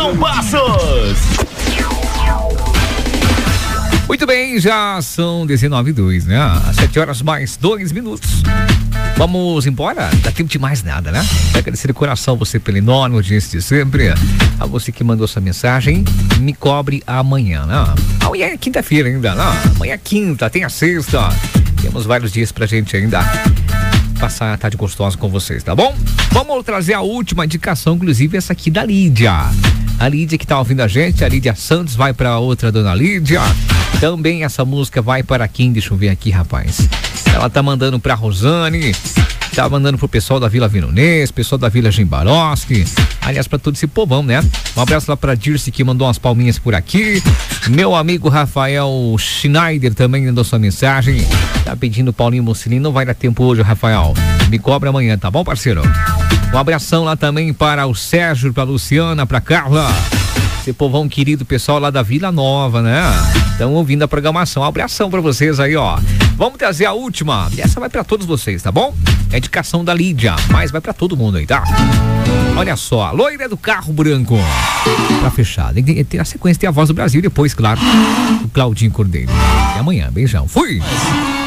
São Passos. Muito bem, já são 19h02, né? 7h mais 2 minutos. Vamos embora? Dá tempo de mais nada, né? Quero agradecer de coração você pela enorme audiência de sempre. A você que mandou sua mensagem, me cobre amanhã, né? Amanhã é quinta-feira ainda, né? Amanhã é quinta, tem a sexta. Temos vários dias pra gente ainda passar a tarde gostosa com vocês, tá bom? Vamos trazer a última indicação, inclusive essa aqui da Lídia. A Lídia que tá ouvindo a gente, a Lídia Santos, vai pra outra dona Lídia. Também essa música vai para quem? Deixa eu ver aqui, rapaz. Ela tá mandando pra Rosane, tá mandando pro pessoal da Vila Vinonês, pessoal da Vila Jimbaroski, aliás, pra todo esse povão, né? Um abraço lá pra Dirce, que mandou umas palminhas por aqui. Meu amigo Rafael Schneider também mandou sua mensagem, tá pedindo Paulinho Mussolini. Não vai dar tempo hoje, Rafael, me cobra amanhã, tá bom, parceiro? Um abração lá também para o Sérgio, pra Luciana, pra Carla, esse povão querido, pessoal lá da Vila Nova, né? Estão ouvindo a programação. Um abração pra vocês aí, ó. Vamos trazer a última. E essa vai pra todos vocês, tá bom? É a indicação da Lídia, mas vai pra todo mundo aí, tá? Olha só, loira do carro branco. Pra fechar. Tem a sequência, tem a Voz do Brasil e depois, claro, o Claudinho Cordeiro. Até amanhã. Beijão. Fui!